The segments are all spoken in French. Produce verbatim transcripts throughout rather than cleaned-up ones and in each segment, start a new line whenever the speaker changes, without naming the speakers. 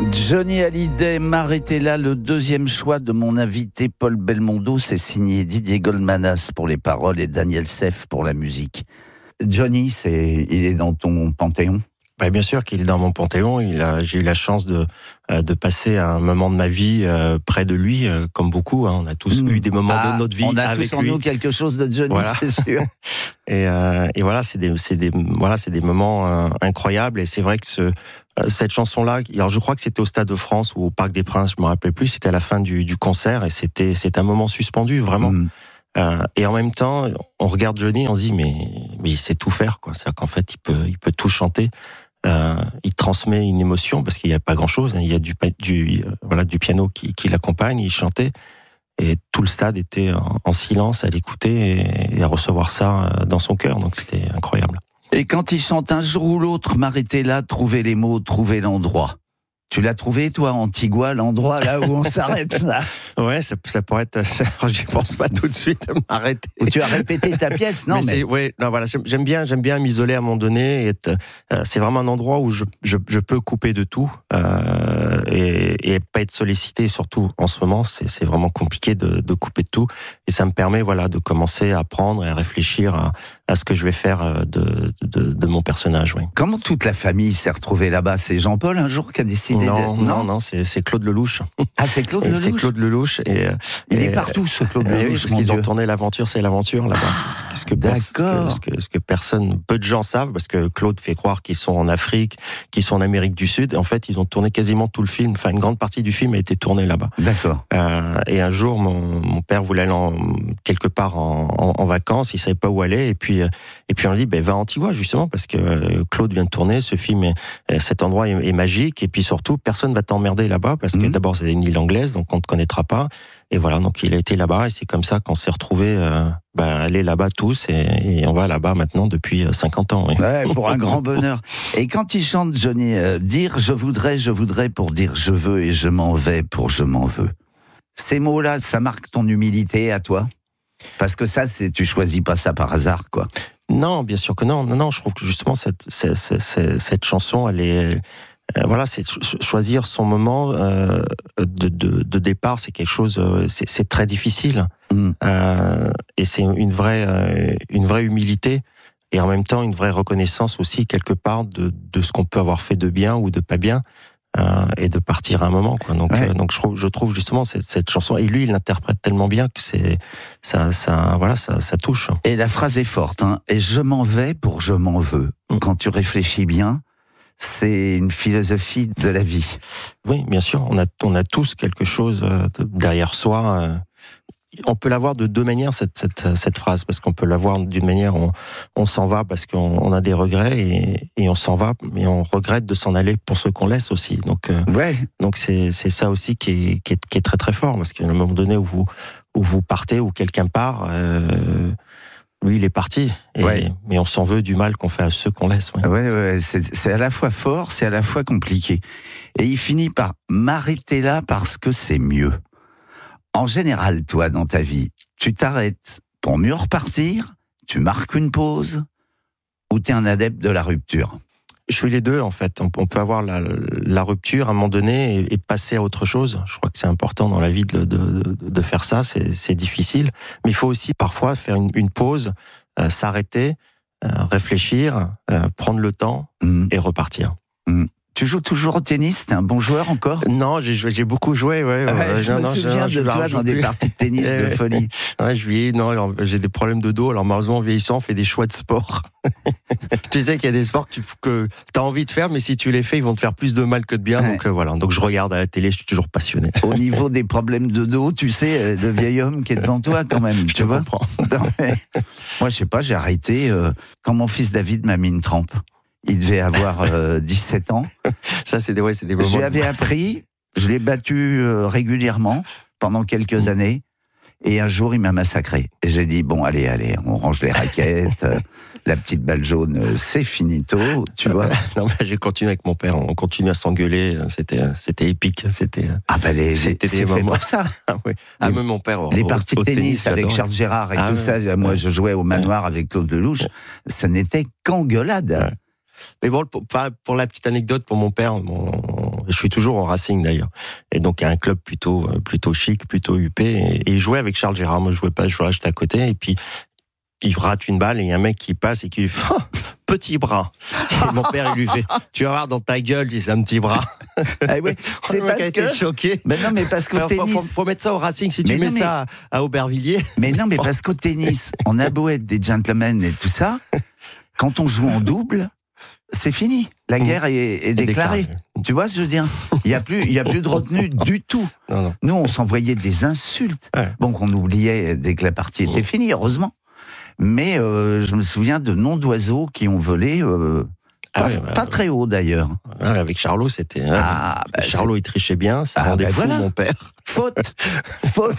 Johnny Hallyday, m'arrêtez là, le deuxième choix de mon invité Paul Belmondo, c'est signé Didier Goldmanas pour les paroles et Daniel Seff pour la musique. Johnny, c'est, il est dans ton panthéon ?
Bah, bien sûr qu'il est dans mon panthéon. Il a, j'ai eu la chance de, de passer un moment de ma vie euh, près de lui, euh, comme beaucoup. Hein. On a tous mmh. eu des moments ah, de notre vie avec lui.
On a tous en nous quelque chose de Johnny,
voilà.
c'est sûr.
et, euh, et voilà, c'est des, c'est des, voilà, c'est des moments euh, incroyables. Et c'est vrai que ce, euh, cette chanson-là, alors je crois que c'était au Stade de France ou au Parc des Princes, je me rappelle plus. C'était à la fin du, du concert et c'était, c'est un moment suspendu, vraiment. Mmh. Euh, et en même temps, on regarde Johnny, on se dit mais, mais il sait tout faire, quoi. C'est-à-dire qu'en fait, il peut, il peut tout chanter. Euh, il transmet une émotion parce qu'il n'y a pas grand-chose. Il y a du, du, euh, voilà, du piano qui, qui l'accompagne. Il chantait et tout le stade était en, en silence à l'écouter et, et à recevoir ça dans son cœur. Donc c'était incroyable.
Et quand il chante un jour ou l'autre, m'arrêter là, trouver les mots, trouver l'endroit. Tu l'as trouvé, toi, Antigua, l'endroit là où on s'arrête là?
Ouais, ça, ça pourrait être. Ça, je pense pas tout de suite à m'arrêter.
Où tu as répété ta pièce, non?
Mais,
mais...
c'est, ouais, non, voilà, j'aime bien, j'aime bien m'isoler à un moment donné. Et être, euh, c'est vraiment un endroit où je, je, je peux couper de tout euh, et, et pas être sollicité. Surtout en ce moment, c'est, c'est vraiment compliqué de, de couper de tout. Et ça me permet, voilà, de commencer à apprendre et à réfléchir à, à ce que je vais faire de, de, de mon personnage. Oui.
Comment toute la famille s'est retrouvée là-bas? C'est Jean-Paul un jour qui a décidé?
Non, de... non, non, c'est, c'est Claude Lelouch.
Ah, c'est Claude Lelouch.
C'est Claude Lelouch. Et,
il
et,
est partout, ce Claude Lelouch.
Oui, parce qu'ils Dieu. ont tourné L'aventure, c'est l'aventure là-bas. C'est ce que, ce, que, ce, que, ce que personne, peu de gens savent, parce que Claude fait croire qu'ils sont en Afrique, qu'ils sont en Amérique du Sud. Et en fait, ils ont tourné quasiment tout le film. Enfin, une grande partie du film a été tournée là-bas.
D'accord.
Euh, et un jour, mon, mon père voulait aller en, quelque part en, en, en vacances. Il savait pas où aller. Et puis, et puis on lui dit, ben va à Antigua justement, parce que Claude vient de tourner. Ce film, est, cet endroit est, est magique. Et puis surtout, personne va t'emmerder là-bas, parce que mmh. d'abord c'est une île anglaise, donc on ne te connaîtra pas. Et voilà, donc il a été là-bas et c'est comme ça qu'on s'est retrouvés euh, bah, aller là-bas tous et, et on va là-bas maintenant depuis cinquante ans. Oui.
Ouais, pour un grand bonheur. Et quand il chante, Johnny, euh, dire je voudrais, je voudrais pour dire je veux et je m'en vais pour je m'en veux. Ces mots-là, ça marque ton humilité à toi? Parce que ça, c'est, tu choisis pas ça par hasard, quoi.
Non, bien sûr que non. Non, non, je trouve que justement cette, cette, cette, cette chanson, elle est... Euh, voilà, c'est choisir son moment euh, de, de, de départ, c'est quelque chose, euh, c'est, c'est très difficile, mmh. euh, et c'est une vraie, euh, une vraie humilité, et en même temps une vraie reconnaissance aussi quelque part de, de ce qu'on peut avoir fait de bien ou de pas bien, euh, et de partir à un moment, quoi. Donc, ouais. euh, donc je trouve, je trouve justement cette, cette chanson, et lui il l'interprète tellement bien que c'est, ça, ça, voilà, ça, ça touche.
Et la phrase est forte, hein. Et je m'en vais pour je m'en veux. Mmh. Quand tu réfléchis bien. C'est une philosophie de la vie.
Oui, bien sûr. On a, on a tous quelque chose derrière soi. On peut l'avoir de deux manières, cette, cette, cette phrase, parce qu'on peut l'avoir d'une manière, on, on s'en va parce qu'on on a des regrets et, et on s'en va, mais on regrette de s'en aller pour ceux qu'on laisse aussi. Donc,
ouais.
donc c'est, c'est ça aussi qui est, qui, est, qui est très très fort, parce qu'à un moment donné où vous, où vous partez, où quelqu'un part... Euh, lui, il est parti, et, ouais. mais on s'en veut du mal qu'on fait à ceux qu'on laisse.
Ouais, ouais, ouais c'est, c'est à la fois fort, c'est à la fois compliqué. Et il finit par m'arrêter là parce que c'est mieux. En général, toi, dans ta vie, tu t'arrêtes pour mieux repartir, tu marques une pause, ou t'es un adepte de la rupture?
Je suis les deux, en fait. On peut avoir la, la rupture à un moment donné et, et passer à autre chose. Je crois que c'est important dans la vie de, de, de faire ça. C'est, c'est difficile. Mais il faut aussi parfois faire une, une pause, euh, s'arrêter, euh, réfléchir, euh, prendre le temps mmh. et repartir.
Mmh. Tu joues toujours au tennis? T'es un bon joueur encore?
Non, j'ai, joué, j'ai beaucoup joué. Ouais,
ouais,
ouais,
je
non,
me
non,
souviens
je,
de
je,
toi
je,
dans des parties de tennis de folie.
Ouais, je vieillis, non, alors, j'ai des problèmes de dos. Alors malheureusement, en vieillissant, on fait des choix de sport. Tu sais qu'il y a des sports que tu que as envie de faire, mais si tu les fais, ils vont te faire plus de mal que de bien. Ouais. Donc euh, voilà. Donc je regarde à la télé, je suis toujours passionné.
Au niveau des problèmes de dos, tu sais, le vieil homme qui est devant toi, quand même.
Je
tu
te
vois
comprends.
Non, mais, moi, je sais pas, j'ai arrêté euh, quand mon fils David m'a mis une trempe. Il devait avoir euh, dix-sept ans.
Ça, c'est des, ouais, c'est des moments.
Je lui avais appris, je l'ai battu euh, régulièrement pendant quelques années. Et un jour, il m'a massacré. Et j'ai dit, bon, allez, allez, on range les raquettes. euh, la petite balle jaune, c'est finito, tu vois.
Non, mais j'ai continué avec mon père. On continue à s'engueuler. C'était, c'était épique. C'était,
ah, ben, les, c'était c'est des fait moments. Pour ça.
Ah, oui. Ah,
les,
même mon père.
Les
au,
parties
au
de tennis,
tennis
avec
j'adore.
Charles Gérard et
ah,
tout
ouais,
ça. Moi,
ouais.
je jouais au manoir ouais. avec Claude Lelouch. Ouais. Ça n'était qu'engueulade. Ouais.
Mais bon, pour, pour la petite anecdote, pour mon père, mon, je suis toujours au Racing d'ailleurs. Et donc, il y a un club plutôt, plutôt chic, plutôt huppé. Et, et il jouait avec Charles Gérard. Moi, je jouais pas, je jouais, j'étais à côté. Et puis, il rate une balle et il y a un mec qui passe et qui lui fait oh, petit bras. Et mon père, il lui fait tu vas voir dans ta gueule, c'est un petit bras.
Ah oui, c'est
le
parce
mec a été
que
choqué.
Mais non, mais parce qu'au
Enfin,
tennis,
faut, faut, faut mettre ça au Racing. Si tu
mais
mets
non, mais...
ça à Aubervilliers.
Mais non, mais parce qu'au tennis, on a beau être des gentlemen et tout ça, quand on joue en double, c'est fini. La guerre est, est, est déclarée. déclarée. Tu vois ce que je veux dire ? Il y a plus, il y a plus de retenue du tout. Non, non. Nous, on s'envoyait des insultes. Ouais. Bon, qu'on oubliait dès que la partie était finie, heureusement. Mais euh, je me souviens de noms d'oiseaux qui ont volé, euh, ah pas, ouais, bah, pas très haut d'ailleurs.
Ouais, avec Charlot, c'était.
Ah,
bah, Charlot, il trichait bien, ça ah, rendait bah, fou voilà. Mon père.
Faute, faute.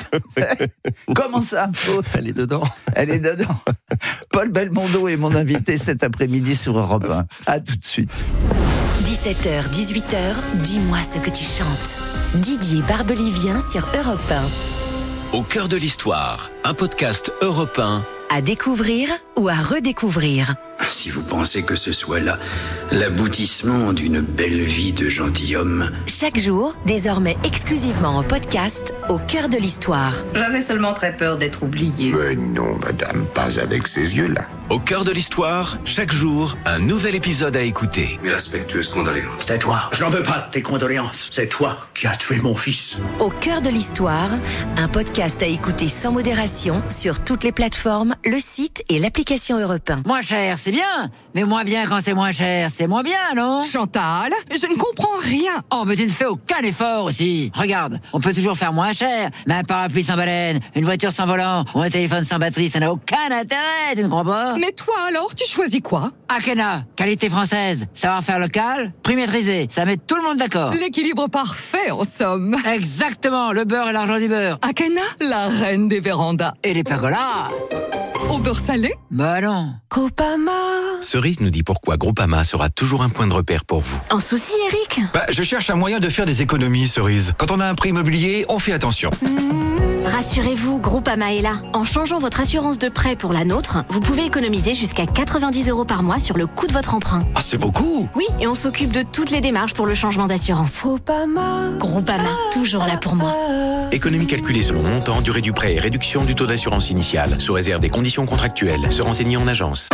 Comment ça, faute ?
Elle est dedans.
Elle est dedans. Paul Belmondo est mon invité cet après-midi sur Europe un. À tout de suite.
dix-sept heures, dix-huit heures, dis-moi ce que tu chantes. Didier Barbelivien sur Europe un.
Au cœur de l'histoire, un podcast Europe un.
À découvrir ou à redécouvrir.
Si vous pensez que ce soit là l'aboutissement d'une belle vie de gentilhomme.
Chaque jour, désormais exclusivement en podcast, au cœur de l'histoire.
J'avais seulement très peur d'être oublié.
Mais non, madame, pas avec ces yeux-là.
Au cœur de l'histoire, chaque jour, un nouvel épisode à écouter.
Mes respectueuses condoléances.
C'est toi, je n'en veux pas de tes condoléances. C'est toi qui as tué mon fils.
Au cœur de l'histoire, un podcast à écouter sans modération sur toutes les plateformes, le site et l'application Europe un.
Moins cher, c'est bien, mais moins bien quand c'est moins cher, c'est moins bien, non ?
Chantal, je ne comprends rien.
Oh, mais tu ne fais aucun effort aussi. Regarde, on peut toujours faire moins cher, mais un parapluie sans baleine, une voiture sans volant ou un téléphone sans batterie, ça n'a aucun intérêt, tu ne crois pas ?
Mais toi alors, tu choisis quoi ?
Akena, qualité française, savoir-faire local, prix maîtrisé, ça met tout le monde d'accord.
L'équilibre parfait en somme.
Exactement, le beurre et l'argent du beurre.
Akena, la reine des vérandas.
Et les pergolas.
Au beurre salé ?
Bah non.
Groupama.
Cerise nous dit pourquoi Groupama sera toujours un point de repère pour vous.
Un souci, Eric ?
Bah, je cherche un moyen de faire des économies, Cerise. Quand on a un prêt immobilier, on fait attention.
Mmh. Rassurez-vous, Groupama est là. En changeant votre assurance de prêt pour la nôtre, vous pouvez économiser jusqu'à quatre-vingt-dix euros par mois sur le coût de votre emprunt.
Ah, c'est beaucoup !
Oui, et on s'occupe de toutes les démarches pour le changement d'assurance.
Groupama.
Groupama, toujours là pour moi.
Économie calculée selon montant, durée du prêt et réduction du taux d'assurance initiale, sous réserve des conditions contractuelles. Se renseigner en agence.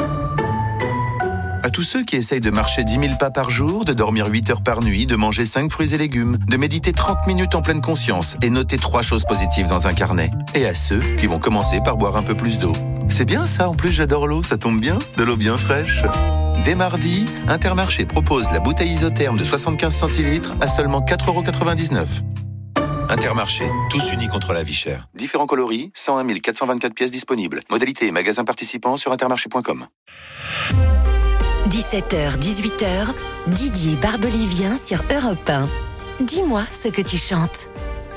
À tous ceux qui essayent de marcher dix mille pas par jour, de dormir huit heures par nuit, de manger cinq fruits et légumes, de méditer trente minutes en pleine conscience et noter trois choses positives dans un carnet. Et à ceux qui vont commencer par boire un peu plus d'eau. C'est bien ça, en plus j'adore l'eau, ça tombe bien, de l'eau bien fraîche. Dès mardi, Intermarché propose la bouteille isotherme de soixante-quinze centilitres à seulement quatre euros quatre-vingt-dix-neuf. Intermarché, tous unis contre la vie chère. Différents coloris, cent un mille quatre cent vingt-quatre pièces disponibles. Modalité et magasins participants sur intermarché point com.
dix-sept heures, dix-huit heures, Didier Barbelivien sur Europe un. Dis-moi ce que tu chantes.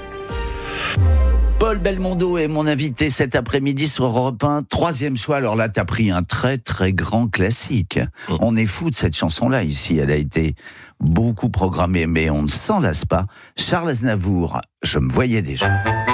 Paul Belmondo est mon invité cet après-midi sur Europe un. Troisième choix, alors là, t'as pris un très très grand classique. Mmh. On est fou de cette chanson-là ici, elle a été beaucoup programmée, mais on ne s'en lasse pas. Charles Aznavour, je me voyais déjà.